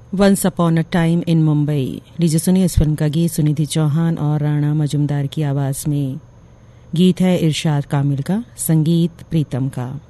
Once upon a time in Mumbai. लीजिए सुनिए इस फिल्म का गीत सुनिधि चौहान और राणा मजुमदार की आवाज़ में। गीत है इरशाद कामिल का, संगीत प्रीतम का।